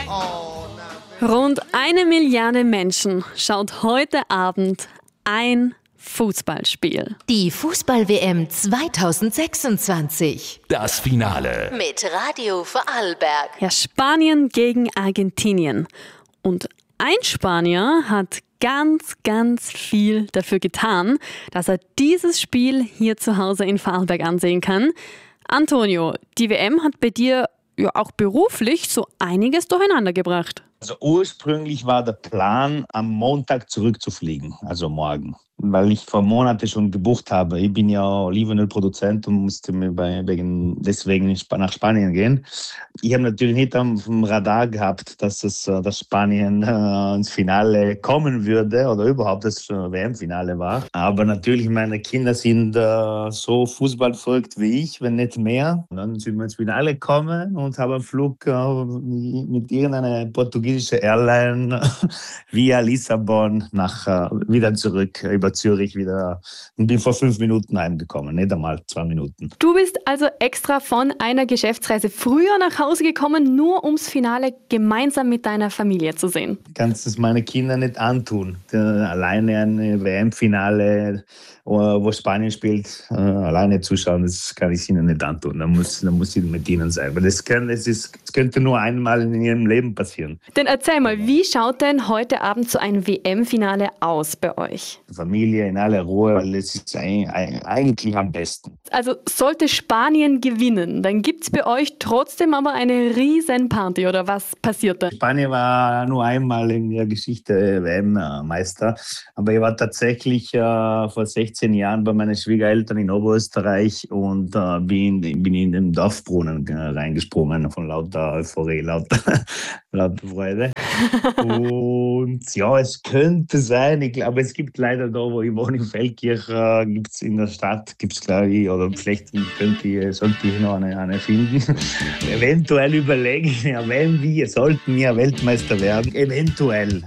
Rund 1 Milliarde Menschen schaut heute Abend ein Fußballspiel. Die Fußball-WM 2026. Das Finale. Mit Radio Vorarlberg. Ja, Spanien gegen Argentinien. Und ein Spanier hat ganz, ganz viel dafür getan, dass er dieses Spiel hier zu Hause in Vorarlberg ansehen kann. Antonio, die WM hat bei dir ja auch beruflich so einiges durcheinander gebracht. Also ursprünglich war der Plan, am Montag zurückzufliegen, also morgen, weil ich vor Monaten schon gebucht habe. Ich bin ja Olivenölproduzent und musste mir deswegen nach Spanien gehen. Ich habe natürlich nicht auf dem Radar gehabt, dass Spanien ins Finale kommen würde oder überhaupt das WM-Finale war. Aber natürlich, meine Kinder sind so fußballverrückt wie ich, wenn nicht mehr. Und dann sind wir ins Finale gekommen und haben einen Flug mit irgendeiner portugiesischen Airline via Lissabon wieder zurück über Zürich wieder und bin vor 5 Minuten heimgekommen, nicht einmal 2 Minuten. Du bist also extra von einer Geschäftsreise früher nach Hause gekommen, nur ums Finale gemeinsam mit deiner Familie zu sehen. Kannst es meine Kinder nicht antun. Alleine ein WM-Finale, wo Spanien spielt, alleine zuschauen, das kann ich ihnen nicht antun. Da muss ich mit ihnen sein. Weil das könnte nur einmal in ihrem Leben passieren. Denn erzähl mal, wie schaut denn heute Abend so ein WM-Finale aus bei euch? Familie in aller Ruhe, weil es ist eigentlich am besten. Also sollte Spanien gewinnen, dann gibt's bei euch trotzdem aber eine riesen Party, oder was passiert da? Spanien war nur einmal in der Geschichte WM-Meister, aber ich war tatsächlich vor 16 Jahren bei meinen Schwiegereltern in Oberösterreich und bin in den Dorfbrunnen reingesprungen von lauter Euphorie, lauter Freude. Und ja, es könnte sein, ich glaube, es gibt leider da, wo ich wohne, in Feldkirch, gibt es in der Stadt, glaube ich, oder vielleicht sollte ich noch eine finden. Eventuell überlege ich mir, sollten wir Weltmeister werden, eventuell.